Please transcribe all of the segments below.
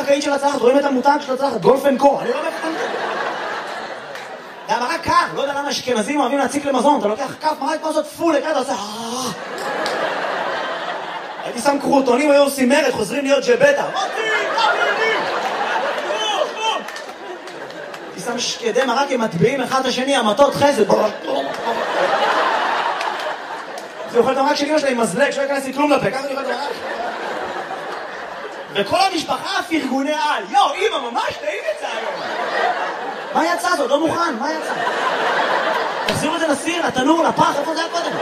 הקרקעית של הצלחת, רואים את המותג של הצלחת, גולף אנד קו, אני לא מבין. זה היה מרק קר, לא יודע למה אשכנזים אוהבים להציק למזון, אתה לוקח כף מרק כמו זאת פול, אתה עושה... הייתי שם קרוטונים, היו עושים מרד, חוזרים להיות ג'בטה. הייתי שם שקדי מרק, הם מטביעים אחד השני, המטות חסד. זה אוכל את המרק של אמא שלי עם מזלג, שלא יכנס לי כלום לפה, ככה אני אוכל את המרק. וכל המשפחה פרגוני על. יו, אמא, ממש טעים את זה היום. מה יצא זאת? לא מוכן, מה יצא? תחזירו את זה לסיר, לתנור, לפח, איפה זה היה קודם?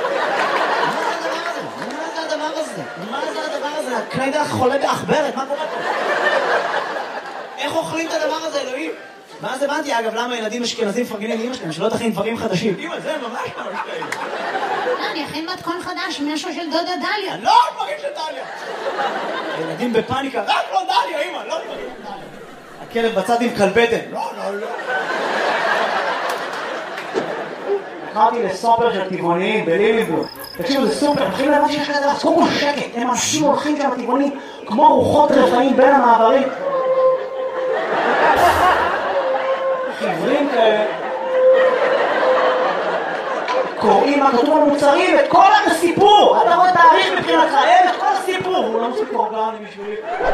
מה זה הדבר הזה? מה זה הדבר הזה? הקנה דרך חולה באחברת, מה קורה פה? איך אוכלים את הדבר הזה, אלוהים? ואז הבנתי, אגב, למה ילדים אשכנזים מפרגנים לאמא שלהם, שלא תכין דברים חדשים. אמא, זה ממש טעים. אני אכין מתכון חדש, משהו של דודה דליה. לא דברים של דליה. ילדים בפאניקה, רק לא דליה, אמא, לא דברים של דליה. הכלב בצד עם כלבטן. לא. קראתי לסופר של טבעוניים בליליבורג. תקשיבו, זה סופר, מתחילים להבין שיש כזה דבר, אז קודם כל שקט, הם אנשים הולכים שם טבעוניים כמו רוחות רפאים בין המעברים. חברים כאלה. קוראים מה כתוב על מוצרים, את כל הסיפור. אתה רואה תאריך מבחינתך, את כל הסיפור. הוא לא מוסיף אורגני בשבילי.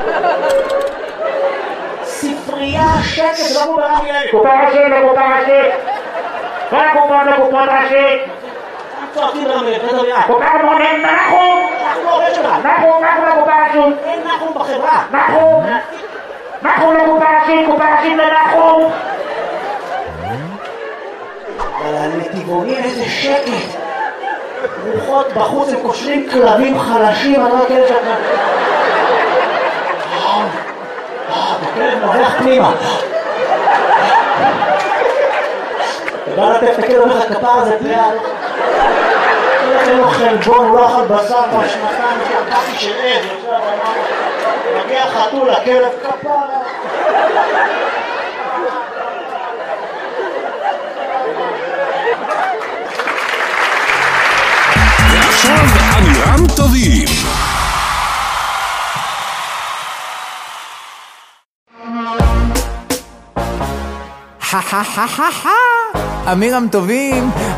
ספרייה, שקט, זה לא כמו ברמי לוי. קופה ראשית. לקופה ראשית. צועקים ברמי לוי, תדבר יד. קופה מונים, נחום. אנחנו עובד שלה. נחום לקופה ראשית. אין נחום בחברה. נחום לקופה ראשית לנחום. אבל לטבעונים איזה שקט. רוחות בחוץ, הם קושרים כלבים חלשים, אני לא הכלב שלך. הכלב נובח פנימה. אתה בא לטף את הכלב, אומר לך כפר הזה פריאל. אין לו חלבון, הוא לא אכל בשר כבר שנתיים, שהקפי של עד, מגיע חתול לכלב כפר. ועכשיו אמירם טובים. אמירם טובים,